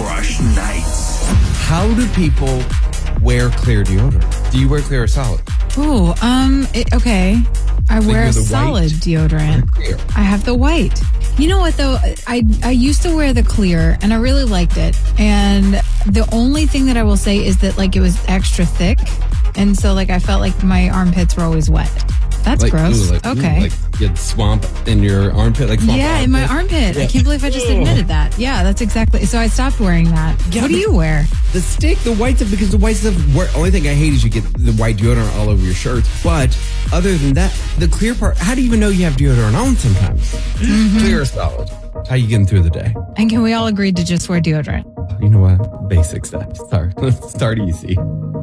Crush Nights. How do people wear clear deodorant? Do you wear clear or solid? Ooh, okay. I wear a the solid white deodorant. Clear. I have the white. You know what though? I used to wear the clear and I really liked it. And the only thing that I will say is that like it was extra thick. And so like I felt like my armpits were always wet. That's gross. Okay. Like you had swamp in your armpit, like swamp Yeah, in my armpit. I can't believe I just admitted that. Yeah, that's exactly. So I stopped wearing that. Yeah, what do you wear? The stick, the white stuff, because the white stuff, only thing I hate is you get the white deodorant all over your shirts. But other than that, the clear part, how do you even know you have deodorant on sometimes? Clear or solid? How you getting through the day? And can we all agree to just wear deodorant? You know what? Basic stuff. Start easy.